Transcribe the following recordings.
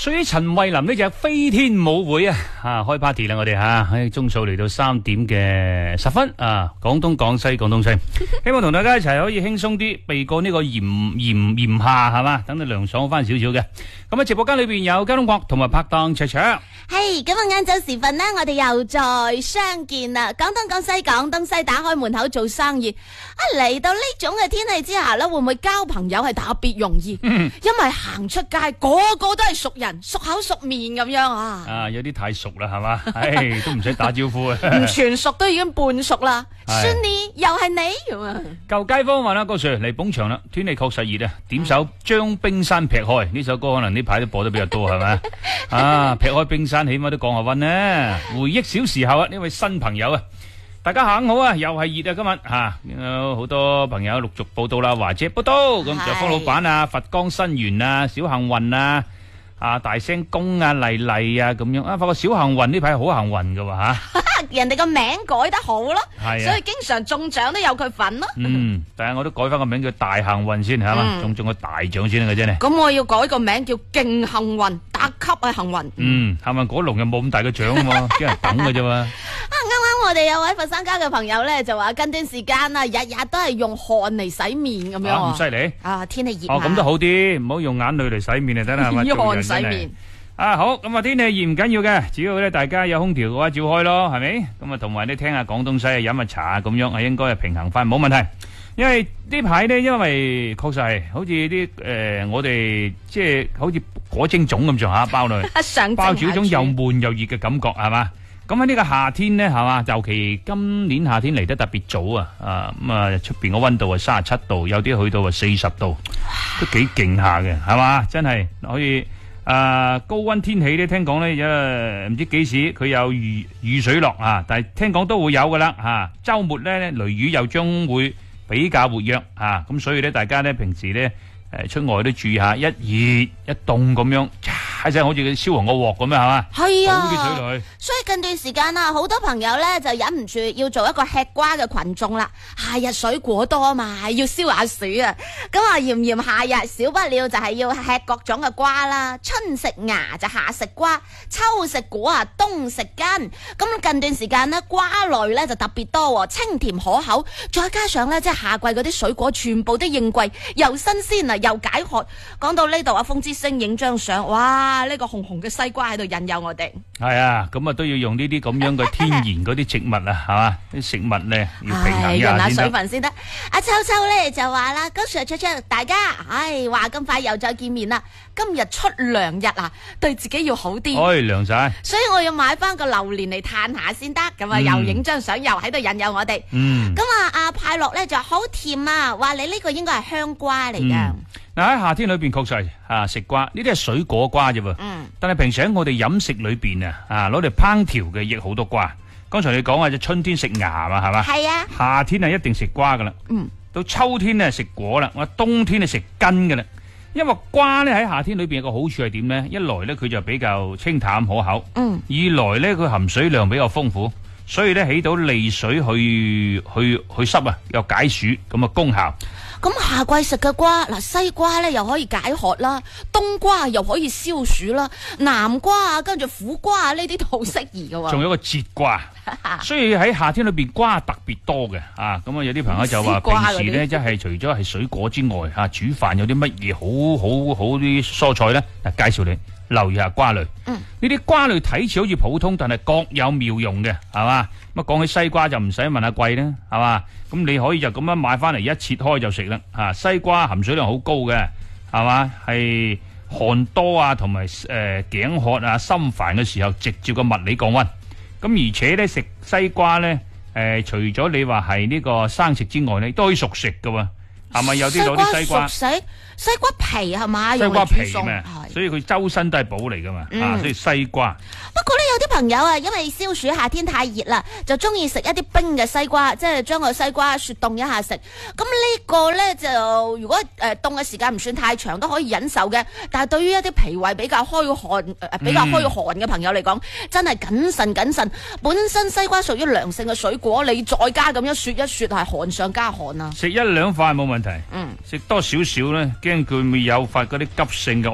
屬於陳慧琳呢隻飛天舞會開 party 啦！我哋喺鐘數嚟到3點嘅10分廣東廣西廣東西，希望同大家一齊可以輕鬆啲避過呢個炎夏係嘛，等你涼爽翻少少嘅。咁喺直播間裏邊有交通國同埋拍檔卓卓。 係咁啊！晏晝時分呢，我哋又再相見啦。廣東廣西廣東西打開門口做生意，嚟到呢種嘅天氣之下呢，會唔會交朋友係特別容易？因為行出街個個都係熟人，熟口熟面咁樣啊！ 有啲太熟啦，係嘛？都唔使打招呼啊！ 唔全熟都已經半熟啦。孫你又係你咁啊！ 舊街坊話啦，郭 Sir 嚟捧場啦，天氣確實熱啊！點首將冰山劈開呢首歌，可能呢排都播得比較多，係咪？劈開冰山，起碼都降下溫啦。回憶小時候呢位新朋友大家行好啊！又係熱今日有好多朋友陸續報到啦，華姐報到，咁就方老闆佛江新源小幸運大聲公麗麗咁樣發覺小幸運呢排好幸運噶喎人哋個名改得好咯， 所以經常中獎都有佢份咯。 但係我都改翻個名叫大幸運先係嘛，中個大獎先嘅啫。 咁我要改個名叫勁幸運，特級幸運。 幸運果龍又冇咁大嘅獎喎，俾人等嘅啫嘛。 啱啱我哋有位佛山家嘅朋友咧，就話近段時間日日都係用汗嚟洗面咁樣。 咁犀利天氣熱咁都好啲，唔好用眼淚嚟洗面就得啦，係咪？ 以汗洗面。 好，咁天氣熱唔緊要嘅，只要咧大家有空調嘅話照開咯，係咪？咁同埋你聽下廣東西飲下茶咁樣應該係平衡翻，冇問題。因為呢排呢，因為確實係好似啲我哋即係好似果蒸粽咁上下包嚟，包住一種又悶又熱嘅感覺，係嘛？咁喺呢個夏天呢，係嘛？尤其今年夏天嚟得特別早出邊個溫度係37度，有啲去到40度，都幾勁下嘅，係嘛？真係可以。高溫天氣咧，聽講咧，唔知幾時佢有雨水落但係聽講都會有噶啦周末咧雷雨又將會比較活躍咁所以咧大家咧平時咧出外都注意下，一熱一凍咁樣，一聲好似燒紅個鑊咁樣，係嘛？係啊，倒啲水落去。所以近段時間好多朋友咧就忍唔住要做一個吃瓜嘅群眾啦。夏日水果多嘛，要消下暑啊。咁炎炎夏日，少不了就係要吃各種嘅瓜啦。春食芽就夏食瓜，秋食果冬食根。咁近段時間呢，瓜類咧就特別多，清甜可口，再加上咧即係夏季嗰啲水果全部都應季，又新鮮又解渴。講到呢度風之星影張相，哇！呢個紅紅嘅西瓜喺度引誘我哋。係咁都要用呢啲咁樣嘅天然嗰啲植物係嘛？啲食物咧要平衡一下潤下水分先得。阿秋秋咧就話啦，高 Sir 大家，話咁快又再見面啦。今日出糧日對自己要好啲。 涼晒。 所以我要買翻個榴蓮嚟嘆下先得。咁又影張相，又喺度引誘我哋。咁阿派樂咧就好甜話你呢個應該係香瓜嚟噶。 喺夏天裏邊確實係食瓜，呢啲係水果瓜啫喎。但係平時喺我哋飲食裏邊攞嚟烹調嘅亦好多瓜。剛才你講就春天食芽嘛，係嘛？係啊。夏天一定食瓜噶啦。到秋天咧食果啦，我冬天食根噶啦。因為瓜咧喺夏天裏邊有個好處係點咧？一來咧佢就比較清淡可口，二來咧佢含水量比較豐富，所以咧起到利水去濕又解暑咁嘅功效。 咁夏季食嘅瓜，西瓜咧又可以解渴啦，冬瓜又可以消暑啦，南瓜跟住苦瓜呢啲都好適宜嘅。仲有個節瓜，所以喺夏天裏邊瓜特別多嘅咁有啲朋友就話平時咧即係除咗係水果之外煮飯有啲乜嘢好啲蔬菜咧，介紹你留意下瓜類。呢啲瓜類睇似好似普通，但係各有妙用嘅，係嘛？咁講起西瓜就唔使問阿貴啦，係嘛？咁你可以就咁樣買翻嚟，一切開就食啦。西瓜含水量好高嘅，係嘛？係寒多同埋頸渴心煩嘅時候，直接個物理降溫。咁而且咧食西瓜咧除咗你話係呢個生食之外咧，都可以熟食噶喎。係咪有啲攞啲西瓜熟食？西瓜皮係嘛？ 西瓜皮咩？所以佢周身都係寶嚟噶嘛。所以西瓜。 不過咧有啲朋友因為消暑，夏天太熱啦，就中意食一啲冰嘅西瓜，即係將個西瓜雪凍一下食。咁呢個咧就如果凍嘅時間唔算太長，都可以忍受嘅。但係對於一啲脾胃比較虛寒嘅朋友嚟講，真係謹慎。本身西瓜屬於涼性嘅水果，你再加咁樣雪一雪，係寒上加寒食 1-2塊冇問題。食多少少咧，驚佢會誘發嗰啲急性嘅屙肚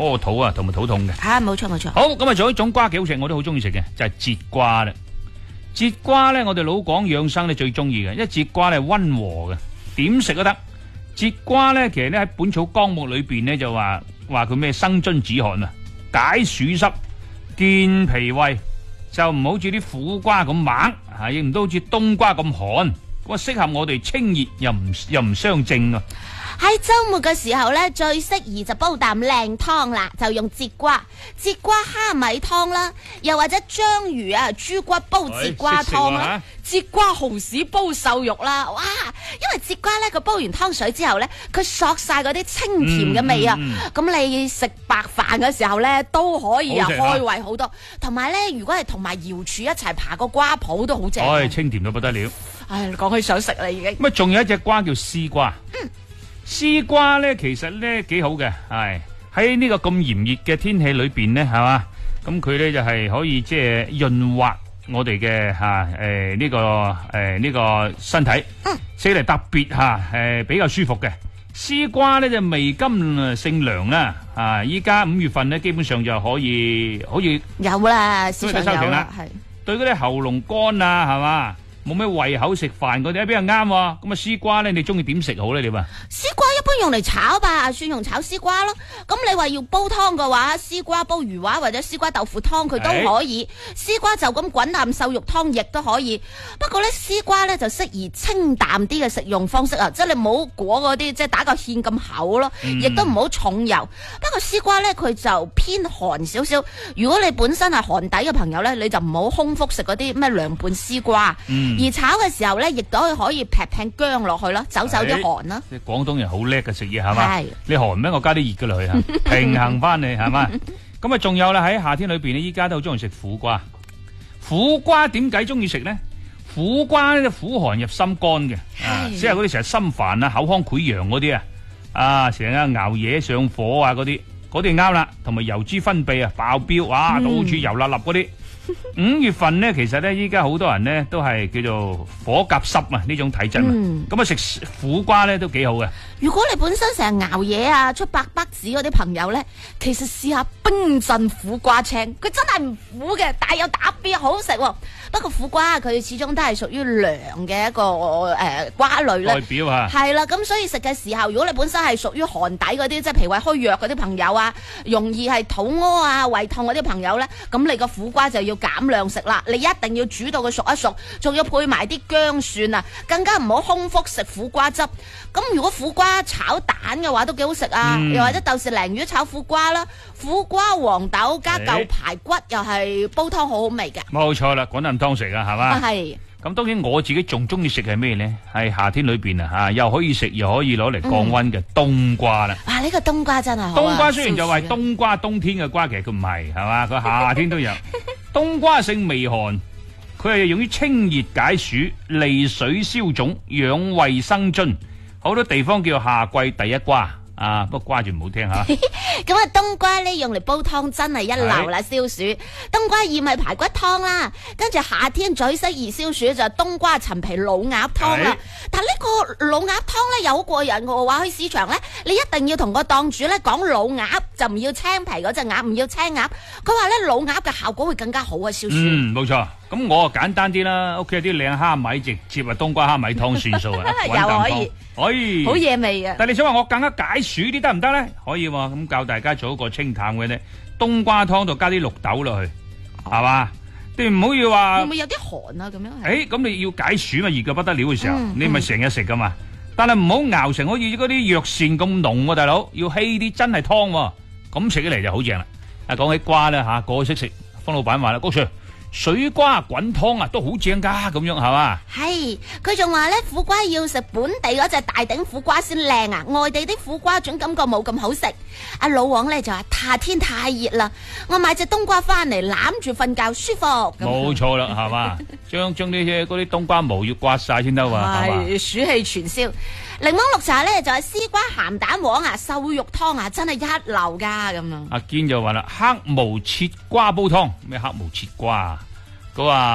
啊，同埋肚痛嘅。 冇錯冇錯。 好，咁啊，仲有一種瓜幾好食，我都好中意食嘅，就係節瓜啦。節瓜咧，我哋老講養生咧最中意嘅，因為節瓜咧溫和嘅，點食都得。節瓜咧，其實咧喺《本草綱目》裏邊咧就話佢咩生津止寒啊，解暑濕、健脾胃，就唔好似啲苦瓜咁猛，亦唔都好似冬瓜咁寒，咁啊適合我哋清熱又唔傷正啊。 喺週末嘅時候呢，最適宜就煲啖靚湯啦，就用節瓜蝦米湯啦，又或者章魚啊、豬骨煲節瓜湯啦，節瓜蠔豉煲瘦肉啦，哇！因為節瓜呢，佢煲完湯水之後呢，佢索晒嗰啲清甜嘅味啊，咁你食白飯嘅時候呢，都可以開胃好多，同埋呢，如果係同埋瑤柱一齊爬個瓜譜都好正， 清甜到不得了。 講起想食啦已經。 咁啊，仲有一隻瓜叫絲瓜。絲瓜咧，其實咧幾好嘅，係喺呢個咁炎熱嘅天氣裏邊咧，係嘛，咁佢咧就係可以即係潤滑我哋嘅呢個身體，食嚟特別比較舒服嘅。絲瓜咧就味甘性涼啦，依家5月份咧基本上就可以有啦，市場有啦，係對嗰啲喉嚨乾啊，係嘛？冇咩胃口食飯嗰啲比較啱喎，咁啊絲瓜咧，你中意點食好咧？你話絲瓜一般用嚟炒吧，蒜蓉炒絲瓜咯。咁你話要煲湯嘅話，絲瓜煲魚滑或者絲瓜豆腐湯佢都可以，絲瓜就咁滾啖瘦肉湯亦都可以。不過咧絲瓜咧就適宜清淡啲嘅食用方式啊，即係你唔好裹嗰啲即係打個芡咁厚咯，亦都唔好重油。不過絲瓜咧佢就偏寒少少，如果你本身係寒底嘅朋友咧，你就唔好空腹食嗰啲咩涼拌絲瓜。而炒嘅時候咧，亦都可以劈薑落去咯，走啲寒啦。 即係廣東人好叻嘅食嘢係嘛？你寒咩？我加啲熱嘅落去嚇，平衡翻你係嘛？咁啊，仲有啦，喺夏天裏邊咧，依家都好中意食苦瓜。苦瓜點解中意食咧？苦瓜咧苦寒入心肝嘅，即係嗰啲成日心煩啊、口腔潰瘍嗰啲成日熬夜上火啊嗰啲啱啦，同埋油脂分泌爆標，哇，到處油粒粒嗰啲。5月份呢，其實呢，依家好多人呢都係叫做火夾濕啊呢種體質啊，咁啊食苦瓜呢都幾好嘅。 如果你本身成日熬夜啊、出白北子嗰啲朋友呢，其實試下冰鎮苦瓜青，佢真係唔苦嘅，但係又打邊好食。不過苦瓜佢始終都係屬於涼嘅一個瓜類咧，代表啊， 係啦。咁所以食嘅時候，如果你本身係屬於寒底嗰啲，即係脾胃虛弱嗰啲朋友啊，容易係肚屙啊、胃痛嗰啲朋友呢，咁你個苦瓜就要減量食啦。你一定要煮到佢熟一熟，仲要配埋啲薑蒜啊，更加唔好空腹食苦瓜汁。咁如果苦瓜炒蛋嘅話都幾好食啊，又或者豆豉鯪魚炒苦瓜啦，苦瓜黃豆加嚿排骨又係煲湯好好味嘅。 冇錯啦，滾啖湯食啊，係嘛？ 係。 咁當然我自己仲中意食係咩呢？係夏天裏邊又可以食又可以攞嚟降溫嘅冬瓜啦。 呢個冬瓜真係好。 冬瓜雖然就話冬瓜冬天嘅瓜，其實佢唔係，係嘛？佢夏天都有。冬瓜性微寒，佢係用於清熱解暑、利水消腫、養胃生津。好多地方叫夏季第一瓜不過瓜住唔好聽吓。 咁冬瓜呢用嚟煲湯真係一流啦，消暑。冬瓜芫米排骨湯啦，跟住夏天最適宜消暑就係冬瓜陳皮老鴨湯啦。但呢個老鴨湯呢有過癮嘅話，去市場呢，你一定要同個檔主呢講老鴨，就唔要青皮嗰隻鴨，唔要青鴨。佢話呢老鴨嘅效果會更加好啊，消暑。 冇錯。咁我簡單啲啦，屋企有啲靚蝦米，直接冬瓜蝦米湯算數啊， 又可以好嘢味啊！ 但係你想話我更加解暑啲得唔得咧？可以喎，咁教大家做一個清淡嘅咧，冬瓜湯度加啲綠豆落去，係嘛？你唔好要話會唔會有啲寒啊？咁樣咁你要解暑嘛，熱到不得了嘅時候，你咪成日食噶嘛。但係唔好熬成好似嗰啲藥膳咁濃喎，大佬要稀啲，真係湯喎，咁食起嚟就好正啦。講起瓜咧嚇，個個識食。方老闆話啦，高 Sir。水瓜滾湯都好正噶，咁樣係嘛？ 係，佢仲話咧苦瓜要食本地嗰隻大頂苦瓜先靚啊，外地啲苦瓜總感覺冇咁好食。阿老王咧就話夏天太熱啦，我買隻冬瓜翻嚟攬住瞓覺舒服。 冇錯啦，係嘛？將嗰啲冬瓜毛要刮晒先得喎，係嘛？ 暑氣全消。檸檬綠茶咧就係絲瓜鹹蛋黃瘦肉湯真係一流噶咁啊！ 阿堅就話啦，黑毛切瓜煲湯，咩黑毛切瓜？佢話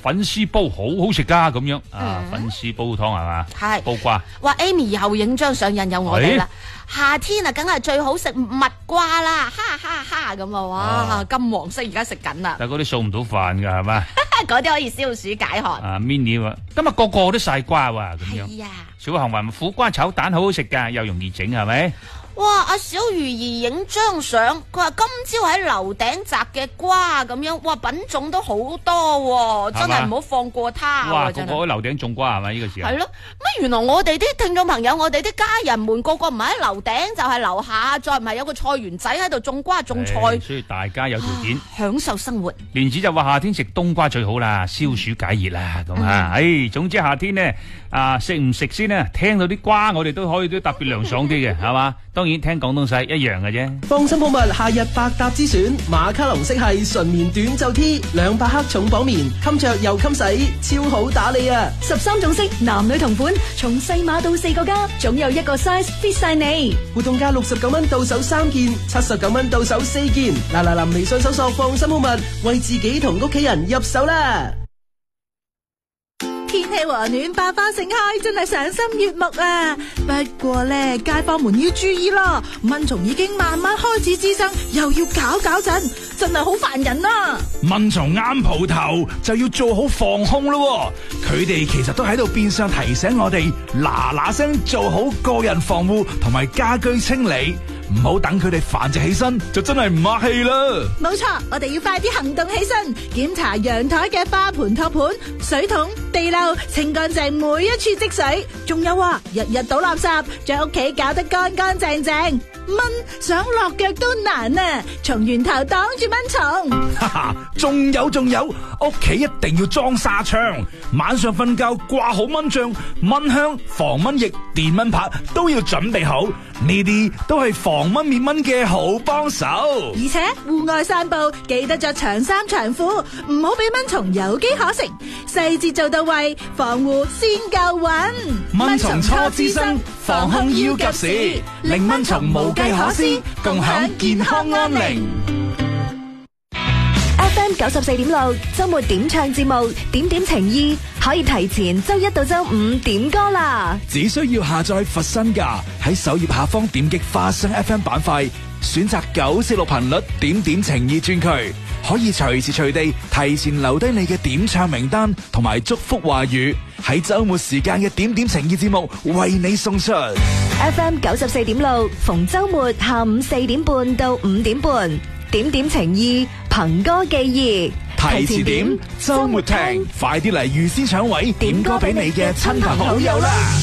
粉絲煲好好食噶咁樣啊，粉絲煲湯係嘛？ 係煲瓜。 哇 Amy 又影張相引誘我哋啦。夏天啊，梗係最好食蜜瓜啦，哈哈哈咁啊！哇，金黃色而家食緊啦。 但係嗰啲掃唔到飯噶係嘛？ 嗰啲可以消暑解渴。 啊 mini 啊，今日個個都晒瓜喎咁樣。 係啊， 小行雲苦瓜炒蛋好好食噶，又容易整係咪？ 哇！阿小魚兒影張相，佢話今朝喺樓頂摘嘅瓜咁樣，哇品種都好多，真係唔好放過它。 哇！個個喺樓頂種瓜係咪呢個時候？ 係咯，乜原來我哋啲聽眾朋友，我哋啲家人們個個唔係喺樓頂，就係樓下，再唔係有個菜園仔喺度種瓜種菜， 所以大家有條件享受生活。 蓮子就話夏天食冬瓜最好啦，消暑解熱啦咁啊！總之夏天呢食唔食先呢？聽到啲瓜我哋都可以都特別涼爽啲嘅係嘛？當然聽廣東西一樣嘅啫。 放心好物夏日百搭之選，馬卡龍色系純棉短袖 T， 200克重綁棉，襟着又襟洗，超好打理啊！13種色，男女同款，從細碼到4個加，總有一個 size fit 晒你。活動價69蚊到手3件，79蚊到手4件。嗱，微信搜索放心好物，為自己同屋企人入手啦！ 天氣和暖，百花盛開，真係賞心悅目啊！不過咧，街坊們要注意啦，蚊蟲已經慢慢開始滋生，又要搞震，真係好煩人啊！ 蚊蟲啱蒲頭就要做好防控咯，佢哋其實都喺度變相提醒我哋嗱聲做好個人防護同埋家居清理，唔好等佢哋繁殖起身就真係唔客氣啦。 冇錯，我哋要快啲行動起身，檢查陽台嘅花盆托盤、水桶、地漏，清乾淨每一處積水。仲有啊，日日倒垃圾，將屋企搞得乾乾淨淨。蚊想落腳都難啊！從源頭擋住蚊蟲。 哈哈，仲有，屋企一定要裝紗窗，晚上瞓覺掛好蚊帳、蚊香、防蚊液、電蚊拍都要準備好，呢啲都係防蚊滅蚊嘅好幫手。 而且戶外散步記得着長衫長褲，唔好俾蚊蟲有機可乘，細節做到位，防護先夠穩。 蚊蟲初滋生，防控要及時，令蚊蟲無計可施，共享健康安寧。 FM 94.6周末點唱節目，點點情意，可以提前周一到周五點歌啦。 只需要下載佛身價，喺首頁下方點擊花生 FM 板塊，選擇946頻率點點情意專區，可以隨時隨地提前留低你嘅點唱名單同埋祝福話語，喺周末時間嘅點點情意節目為你送出。 FM 94.6逢周末下午4點半到5點半，點點情意，憑歌寄意， 提前點，周末聽，快啲嚟預先搶位，點歌俾你嘅親朋好友啦！